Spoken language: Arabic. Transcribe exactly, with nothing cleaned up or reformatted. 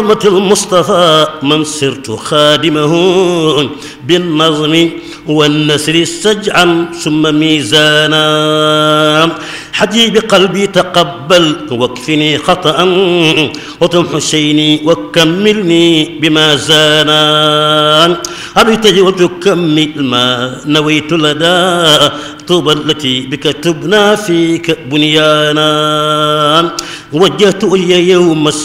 بحرمة المصطفى من صرت خادمه بالنظم والنسر سجعا ثم ميزانا حجي بقلبي تقبل واكفني خطأ وتم حسيني وكملني بما زانا أبتج وتكمل ما نويت لدى طوبى التي بك تبنى فيك بنيانا وجهت إلي يوم